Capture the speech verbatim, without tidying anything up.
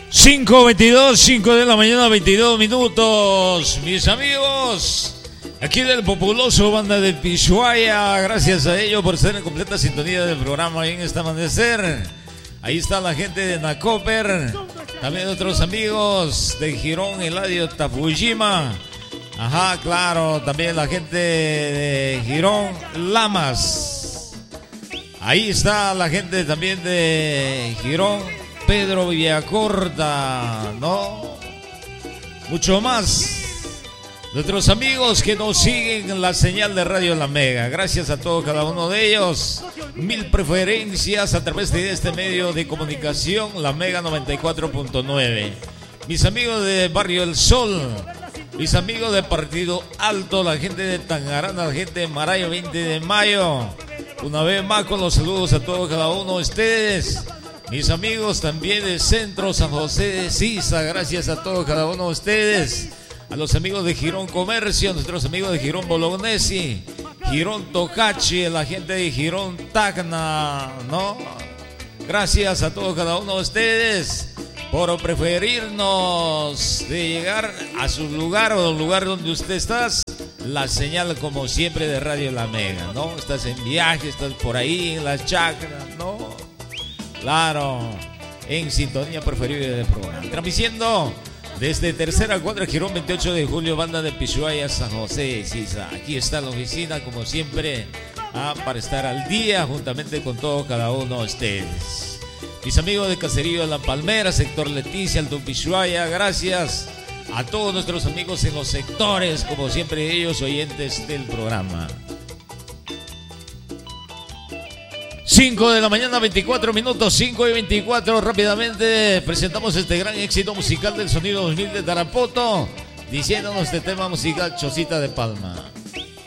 cinco veintidós, cinco de la mañana, veintidós minutos. Mis amigos, aquí del populoso Banda de Pishuaya, gracias a ellos por estar en completa sintonía del programa en este amanecer. Ahí está la gente de Nacoper, también otros amigos de Girón, Eladio, Tapujima. Ajá, claro, también la gente de Girón, Lamas. Ahí está la gente también de Girón, Pedro Villacorta, ¿no? Mucho más. Nuestros amigos que nos siguen en la señal de Radio La Mega. Gracias a todos, cada uno de ellos. Mil preferencias a través de este medio de comunicación, La Mega noventa y cuatro punto nueve. Mis amigos de Barrio El Sol, mis amigos de Partido Alto, la gente de Tangarana, la gente de Marayo, veinte de mayo. Una vez más con los saludos a todos, cada uno de ustedes. Mis amigos también del Centro San José de Sisa, gracias a todos, cada uno de ustedes. A los amigos de Girón Comercio, nuestros amigos de Girón Bolognesi, Girón Tocachi, la gente de Girón Tacna, ¿no? Gracias a todos, cada uno de ustedes por preferirnos de llegar a su lugar o al lugar donde usted está. La señal, como siempre, de Radio La Mega, ¿no? Estás en viaje, estás por ahí en las chacras, ¿no? Claro, en sintonía preferible del programa. Transmitiendo desde tercera cuadra, Girón veintiocho de julio, Banda de Pishuaya, San José de Sisa. Aquí está la oficina, como siempre, ah, para estar al día juntamente con todos, cada uno de ustedes. Mis amigos de Caserío de La Palmera, sector Leticia, Alto Pishuaya, gracias a todos nuestros amigos en los sectores, como siempre ellos oyentes del programa. cinco de la mañana, veinticuatro minutos, cinco y veinticuatro. Rápidamente presentamos este gran éxito musical del sonido dos mil de Tarapoto, diciéndonos este tema musical, Chocita de Palma.